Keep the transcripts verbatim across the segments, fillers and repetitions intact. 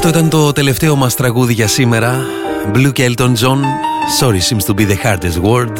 Αυτό ήταν το τελευταίο μας τραγούδι για σήμερα. Blue και Elton John, Sorry seems to be the hardest word.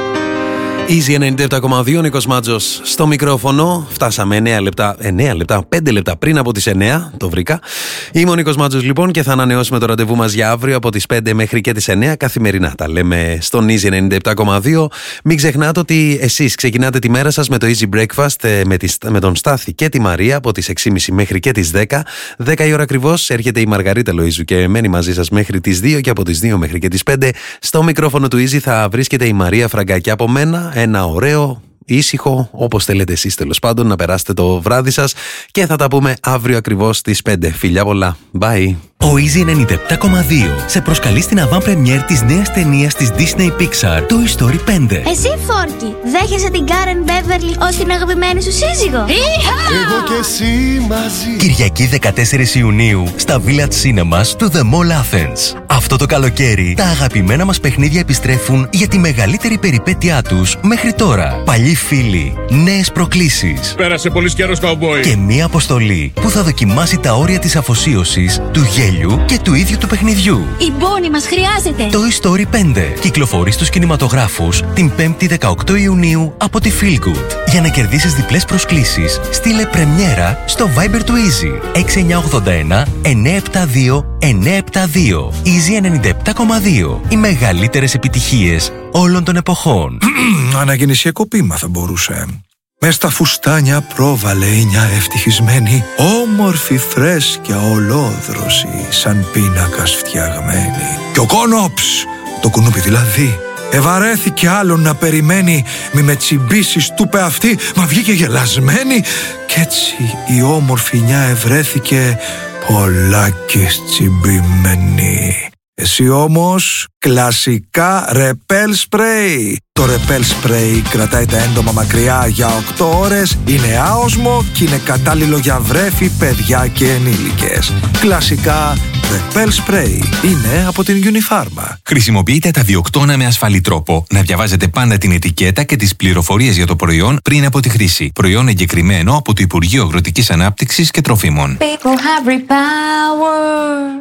Easy ενενήντα επτά κόμμα δύο, Νίκος Μάτζος στο μικρόφωνο. Φτάσαμε εννέα λεπτά, εννέα λεπτά, πέντε λεπτά πριν από τις εννέα, το βρήκα. Είμαι ο Νίκος Μάτζος λοιπόν και θα ανανεώσουμε το ραντεβού μας για αύριο από τις πέντε μέχρι και τις εννέα καθημερινά. Τα λέμε στον Easy ενενήντα επτά κόμμα δύο. Μην ξεχνάτε ότι εσείς ξεκινάτε τη μέρα σας με το Easy Breakfast με, τη, με τον Στάθη και τη Μαρία από τις έξι και μισή μέχρι και τις δέκα. δέκα η ώρα ακριβώς έρχεται η Μαργαρίτα Λοΐζου και μένει μαζί σας μέχρι τις δύο και από τις δύο μέχρι και τις πέντε. Στο μικρόφωνο του Easy θα βρίσκεται η Μαρία Φραγκάκη από μένα. Ένα ωραίο, ήσυχο, όπως θέλετε εσείς τέλος πάντων, να περάσετε το βράδυ σας και θα τα πούμε αύριο ακριβώς στις πέντε. Φιλιά πολλά. Bye. Ο Easy ενενήντα επτά κόμμα δύο σε προσκαλεί στην avant-première της νέας ταινίας της Disney Pixar, Toy Story πέντε. Εσύ, Φόρκι, δέχεσαι την Karen Beverly ως την αγαπημένη σου σύζυγο? Εγώ και εσύ μαζί. Κυριακή δεκατέσσερις Ιουνίου στα Village Cinemas του The Mall Athens. Αυτό το καλοκαίρι τα αγαπημένα μας παιχνίδια επιστρέφουν για τη μεγαλύτερη περιπέτειά τους μέχρι τώρα. Παλιοί φίλοι, νέες προκλήσεις. Πέρασε πολύς καιρός, καουμπόι. Και μία αποστολή που θα δοκιμάσει τα όρια της αφοσίωσης, του γέλιου και του ίδιου του παιχνιδιού. Η Bonnie μας χρειάζεται. Toy Story πέντε κυκλοφορεί στους κινηματογράφους την πέμπτη δεκαοκτώ Ιουνίου από τη Feel Good. Για να κερδίσεις διπλές προσκλήσεις, στείλε πρεμιέρα στο Viber του Easy έξι εννιά οκτώ ένα εννιά επτά δύο εννιά επτά δύο. Easy ενενήντα επτά κόμμα δύο. Οι μεγαλύτερες επιτυχίες όλων των εποχών. Αναγεννησιακό πείμα θα μπορούσε. Μες στα φουστάνια πρόβαλε η μια ευτυχισμένη, όμορφη, φρέσκια, ολόδρωση, σαν πίνακας φτιαγμένη. Και ο Κόνοψ, το κουνούπι δηλαδή, ευαρέθηκε άλλον να περιμένει. Μη με τσιμπήσεις, του είπε αυτή, μα βγήκε γελασμένη. Κι έτσι η όμορφη νιά ευρέθηκε πολλάκις τσιμπημένη. Εσύ όμως κλασικά ρεπέλ σπρέι. Το ρεπέλ σπρέι κρατάει τα έντομα μακριά για οκτώ ώρες, είναι άοσμο και είναι κατάλληλο για βρέφη, παιδιά και ενήλικες. Κλασικά ρεπέλ σπρέι είναι από την Unifarma. Χρησιμοποιείτε τα διοκτώνα με ασφαλή τρόπο. Να διαβάζετε πάντα την ετικέτα και τις πληροφορίες για το προϊόν πριν από τη χρήση. Προϊόν εγκεκριμένο από το Υπουργείο Αγροτικής Ανάπτυξης και Τροφίμων. People have repower.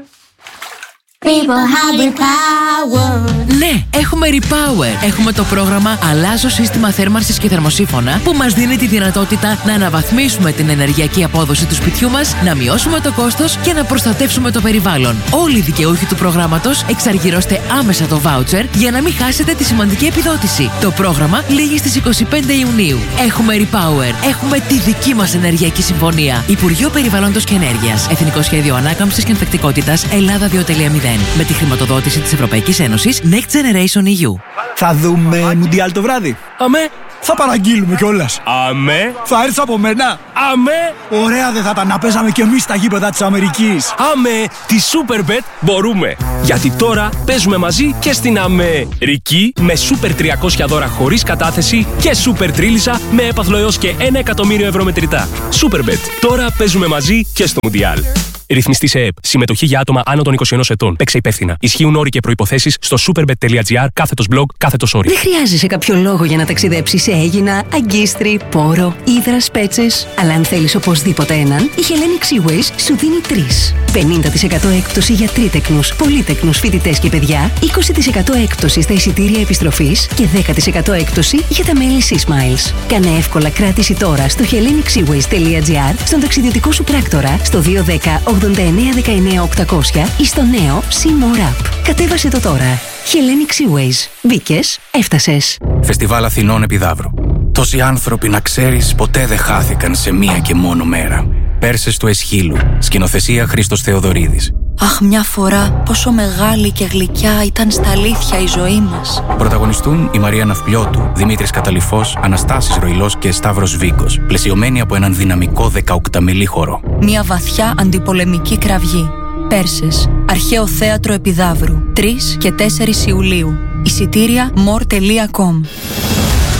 People have repower. Ναι, έχουμε Repower. Έχουμε το πρόγραμμα Αλλάζω σύστημα θέρμανσης και θερμοσύφωνα που μας δίνει τη δυνατότητα να αναβαθμίσουμε την ενεργειακή απόδοση του σπιτιού μας, να μειώσουμε το κόστος και να προστατεύσουμε το περιβάλλον. Όλοι οι δικαιούχοι του προγράμματος εξαργυρώστε άμεσα το βάουτσερ για να μην χάσετε τη σημαντική επιδότηση. Το πρόγραμμα λήγει στις είκοσι πέντε Ιουνίου. Έχουμε Repower. Έχουμε τη δική μας ενεργειακή συμφωνία. Υπουργείο Περιβάλλοντος και Ενέργειας. Εθνικό Σχέδιο Ανάκαμψης και Ανθεκτικότητας Ελλάδα δύο κόμμα μηδέν. Με τη χρηματοδότηση της Ευρωπαϊκής Ένωσης Next Generation ι γιου. Θα δούμε Μουντιάλ το βράδυ. Αμέ. Θα παραγγείλουμε κιόλας. Αμέ. Θα έρθεις από μένα. Αμέ. Ωραία δεν θα τα να παίζαμε κι εμείς στα γήπεδα της Αμερικής. Αμέ. Τη Superbet μπορούμε. Γιατί τώρα παίζουμε μαζί και στην Αμερική με Super τριακόσια δώρα χωρίς κατάθεση και Super Τρίλισσα με έπαθλο έως και ένα εκατομμύριο ευρώ μετρητά. Superbet. Τώρα παίζουμε μαζί και στο Μουντιάλ. Ρυθμιστή σε ΕΕΠ. Συμμετοχή για άτομα άνω των είκοσι ενός ετών. Παίξε υπεύθυνα. Ισχύουν όροι και προϋποθέσεις στο superbet.gr κάθετος blog κάθετος όρι. Δεν χρειάζεσαι κάποιο λόγο για να ταξιδέψεις σε Αίγινα, Αγκίστρι, Πόρο, Ύδρας, Πέτσες. Αλλά αν θέλεις οπωσδήποτε έναν, η Hellenic Seaways σου δίνει τρεις. πενήντα τοις εκατό έκπτωση για τρίτεκνους, πολύτεκνους, φοιτητές και παιδιά, είκοσι τοις εκατό έκπτωση στα εισιτήρια επιστροφής και δέκα τοις εκατό έκπτωση για τα μέλη SeaSmiles. Κάνε εύκολα κράτηση τώρα στο hellenic-seaways.gr, στον ταξιδιωτικό σου πράκτορα, στο δύο ένα μηδέν ογδόντα εννέα δεκαεννέα οκτακόσια ή στο νέο SeaMore App. Κατέβασε το τώρα. Hellenic Seaways. Μπήκες, έφτασες. Φεστιβάλ Αθηνών Επιδαύρου. Τόσοι άνθρωποι, να ξέρεις, ποτέ δεν χάθηκαν σε μία και μόνο μέρα. Πέρσες του Εσχύλου. Σκηνοθεσία Χρήστος Θεοδωρίδης. Αχ, μια φορά πόσο μεγάλη και γλυκιά ήταν στα αλήθεια η ζωή μας. Πρωταγωνιστούν η Μαρία Ναυπλιώτου, Δημήτρης Καταλυφός, Αναστάσης Ροϊλός και Σταύρος Βίκος, πλαισιωμένοι από έναν δυναμικό δεκαοκταμιλή χορό. Μια βαθιά αντιπολεμική κραυγή. Πέρσες, Αρχαίο Θέατρο Επιδαύρου, τρεις και τέσσερις Ιουλίου. Εισιτήρια more τελεία com.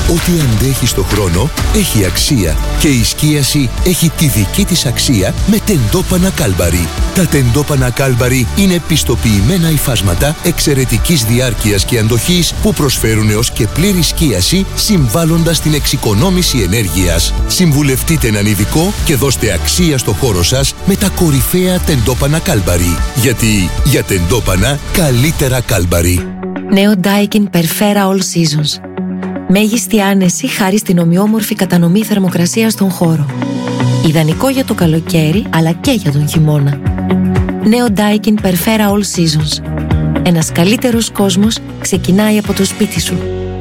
Ό,τι αντέχει στο χρόνο έχει αξία και η σκίαση έχει τη δική της αξία με τεντόπανα Κάλμπαρι. Τα τεντόπανα Κάλμπαρι είναι πιστοποιημένα υφάσματα εξαιρετικής διάρκειας και αντοχής που προσφέρουν έως και πλήρη σκίαση, συμβάλλοντας στην εξοικονόμηση ενέργειας. Συμβουλευτείτε έναν ειδικό και δώστε αξία στο χώρο σας με τα κορυφαία τεντόπανα Κάλμπαρι. Γιατί για τεντόπανα καλύτερα Κάλμπαρι. Νέο Daikin Perfera All Seasons. Μέγιστη άνεση χάρη στην ομοιόμορφη κατανομή θερμοκρασίας στον χώρο. Ιδανικό για το καλοκαίρι αλλά και για τον χειμώνα. Νέο Daikin Perfera All Seasons. Ένας καλύτερος κόσμος ξεκινάει από το σπίτι σου.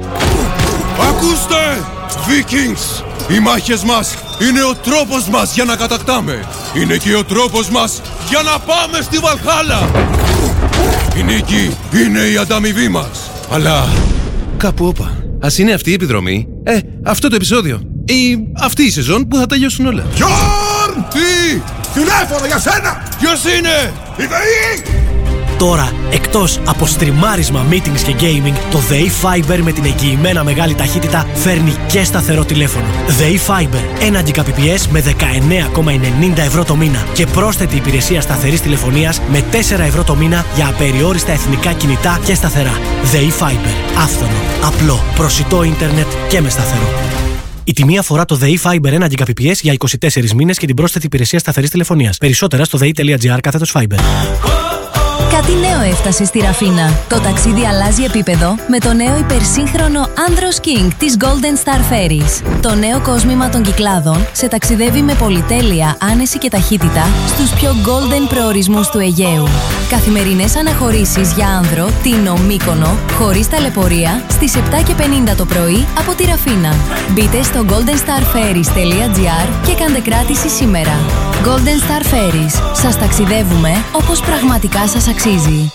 Ακούστε! Vikings! Οι μάχες μας είναι ο τρόπος μας για να κατακτάμε. Είναι και ο τρόπος μας για να πάμε στη Βαλχάλα. Η νίκη είναι η ανταμοιβή μας. Αλλά κάπου όπα. Ας είναι αυτή η επιδρομή, ε, αυτό το επεισόδιο ή αυτή η σεζόν που θα τελειώσουν όλα. Γιόρν! Τι! Τηλέφωνο για σένα! Ποιος είναι? Η ΔΕΗ! Τώρα, εκτός από στριμάρισμα, meetings και gaming, το ΔΕΗ Fiber με την εγγυημένα μεγάλη ταχύτητα φέρνει και σταθερό τηλέφωνο. ΔΕΗ Fiber, ένα Gbps με δεκαεννέα κόμμα ενενήντα ευρώ το μήνα και πρόσθετη υπηρεσία σταθερής τηλεφωνίας με τέσσερα ευρώ το μήνα για απεριόριστα εθνικά κινητά και σταθερά. ΔΕΗ Fiber, άφθονο, απλό, προσιτό ίντερνετ και με σταθερό. Η τιμή αφορά το ΔΕΗ Fiber ένα Gbps για είκοσι τέσσερις μήνες και την πρόσθετη υπηρεσία σταθερής τηλεφωνίας. Περισσότερα στο δei.gr κάθετος Fiber. Κάτι νέο έφτασε στη Ραφίνα. Το ταξίδι αλλάζει επίπεδο με το νέο υπερσύγχρονο Andros King της Golden Star Ferries. Το νέο κόσμημα των Κυκλάδων σε ταξιδεύει με πολυτέλεια, άνεση και ταχύτητα στους πιο golden προορισμούς του Αιγαίου. Καθημερινές αναχωρήσεις για άνδρο, Τίνο, Μύκονο, χωρίς ταλαιπωρία, στις επτά και πενήντα το πρωί από τη Ραφίνα. Μπείτε στο golden star ferries τελεία gr και κάντε κράτηση σήμερα. Golden Star Ferries. Σας ταξιδεύουμε όπως πραγματικά σας αξίζει.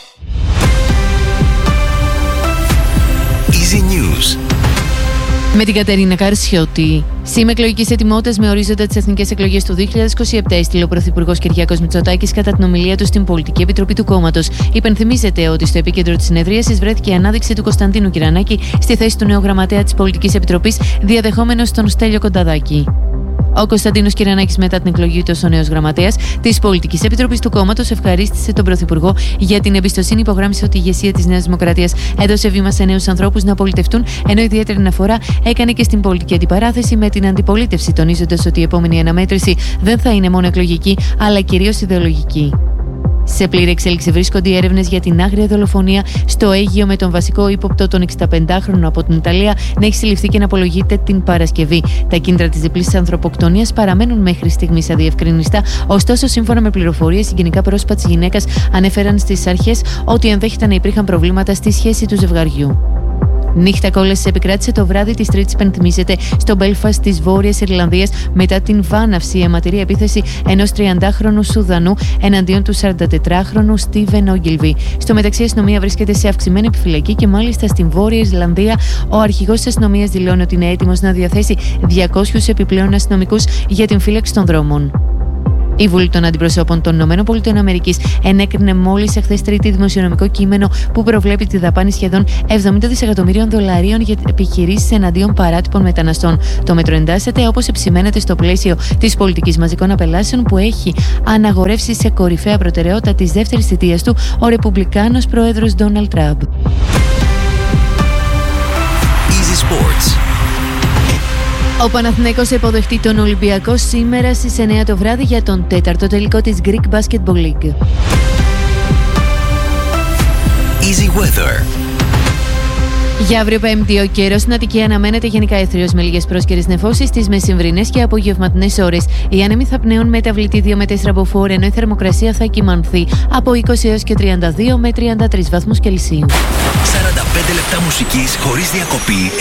Easy News. Με την Κατερίνα Καρσιώτη. Σήμα εκλογικής ετοιμότητας με ορίζοντα τις εθνικές εκλογές του δύο χιλιάδες είκοσι επτά, έστειλε ο Πρωθυπουργός Κυριάκος Μητσοτάκης κατά την ομιλία του στην Πολιτική Επιτροπή του κόμματος. Υπενθυμίζεται ότι στο επίκεντρο της συνεδρίασης βρέθηκε η ανάδειξη του Κωνσταντίνου Κυρανάκη στη θέση του νέου γραμματέα της Πολιτικής Επιτροπής, διαδεχόμενος τον Στέλιο Κονταδάκη. Ο Κωνσταντίνος Κυρανάκης, μετά την εκλογή του ως ο νέος γραμματέας της Πολιτικής Επιτροπής του κόμματος, ευχαρίστησε τον Πρωθυπουργό για την εμπιστοσύνη, υπογράμμισε ότι η ηγεσία της Νέας Δημοκρατίας έδωσε βήμα σε νέους ανθρώπους να πολιτευτούν, ενώ ιδιαίτερη αναφορά έκανε και στην πολιτική αντιπαράθεση με την αντιπολίτευση, τονίζοντας ότι η επόμενη αναμέτρηση δεν θα είναι μόνο εκλογική, αλλά κυρίως ιδεολογική. Σε πλήρη εξέλιξη βρίσκονται οι έρευνες για την άγρια δολοφονία στο Αίγυο, με τον βασικό ύποπτο, τον εξηνταπεντάχρονο από την Ιταλία, να έχει συλληφθεί και να απολογείται την Παρασκευή. Τα κίνητρα της διπλής ανθρωποκτονίας παραμένουν μέχρι στιγμής αδιευκρινιστά, ωστόσο, σύμφωνα με πληροφορίες, οι γενικά πρόσωπα της γυναίκας ανέφεραν στις αρχές ότι ενδέχεται να υπήρχαν προβλήματα στη σχέση του ζευγαριού. Νύχτα κόλασης επικράτησε το βράδυ της Τρίτης, πενθυμίζεται, στο Μπέλφαστ της Βόρειας Ιρλανδίας μετά την βάναυση αιματηρή επίθεση ενός τριαντάχρονου Σουδανού εναντίον του σαραντατετράχρονου Στίβεν Όγκιλβι. Στο μεταξύ, η αστυνομία βρίσκεται σε αυξημένη επιφυλακή και μάλιστα στην Βόρεια Ιρλανδία ο αρχηγός της αστυνομίας δηλώνει ότι είναι έτοιμος να διαθέσει διακόσιους επιπλέον αστυνομικούς για την φύλαξη των δρόμων. Η Βουλή των Αντιπροσώπων των ΗΠΑ ενέκρινε μόλις εχθές Τρίτη δημοσιονομικό κείμενο που προβλέπει τη δαπάνη σχεδόν εβδομήντα δισεκατομμυρίων δολαρίων για επιχειρήσεις εναντίον παράτυπων μεταναστών. Το μέτρο εντάσσεται, όπως επισημαίνεται, στο πλαίσιο της πολιτικής μαζικών απελάσεων που έχει αναγορεύσει σε κορυφαία προτεραιότητα της δεύτερης θητείας του ο Ρεπουμπλικάνος πρόεδρος Ντόναλντ Τραμπ. Easy Sports. Ο Παναθηναϊκός θα υποδεχτεί τον Ολυμπιακό σήμερα στις εννιά το βράδυ για τον τέταρτο τελικό της Greek Basketball League. Easy Weather. Για αύριο Πέμπτη, ο καιρός στην Αττική αναμένεται γενικά αιθρίος με λίγες πρόσκαιρες νεφώσεις στις μεσημβρινές και απογευματινές ώρες. Οι άνεμοι θα πνέουν μεταβλητή δύο με τέσσερα μποφόρ, ενώ η θερμοκρασία θα κυμανθεί από είκοσι έως και τριάντα δύο με τριάντα τρεις βαθμούς Κελσίου. σαράντα πέντε λεπτά μουσικής χωρίς διακοπή.